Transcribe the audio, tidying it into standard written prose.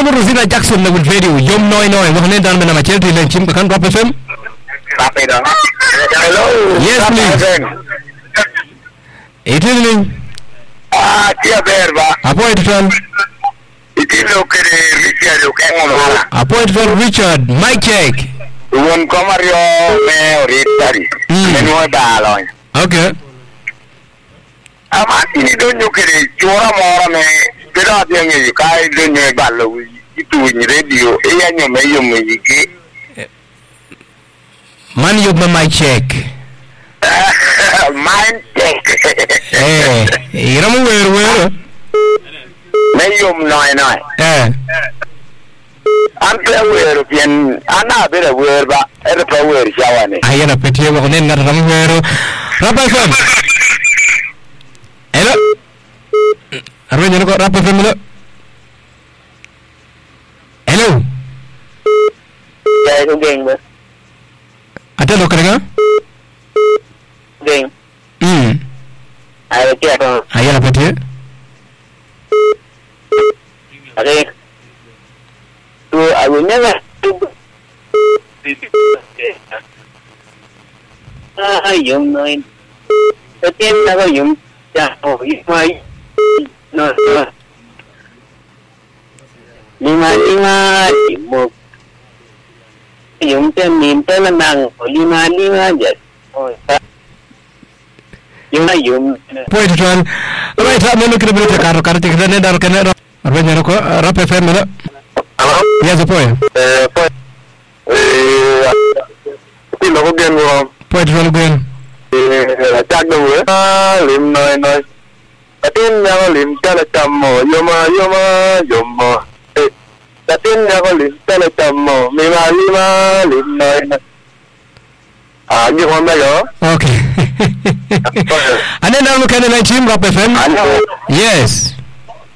Honorable Rosina Jackson with radio. Yom noi wakne dan bena macam tu lencim kan Rock FM. Tapi dah. Hello. Yes, please. Evening. Kia berba. Apa itu tuan? Itu lo kere Richard lo kengono. Apa itu tuan Richard? Mic check. Tuan komario me oritari. Menu baloi. Okay. Amati ni donyo kere chora mora me kera tiange kai donyo balo itu ni radio iya nyo me yo me yiki. Man you mic check. Mind check. Iramu where. Mayum noi. Ampe where pian ana bere where ba era pa where shawane. Ayana petie wakne ngar ramu where. Rapa FM. Hello. Arwin jangan kau Rapa FM dulu. Hello. Saya tu geng ber. Ada lo kerana? Geng. Ada kia tu. Ayana petie. Ada. Tu awalnya lah. Yung noi. Tapi nak yung jauh mai. No. Lima timuk. Yung temin telenang. Lima je. Yung. Poin tuan. Ramai tak mana kena beri cakap karo tiga ni dah kena. Arwin jangan kau Rapa FM dulu. Hello. Ya sepoin. Poin. Ini nak gen orang. Poin tuan gen. Cak dulu. Lim noi. Tatin yang lim cala camo. Yoma. Tatin yang lim cala camo. Lima lim noi. Ni orang mana? Okay. Anda dah makan dengan Jim Rapa FM? Ano? Yes.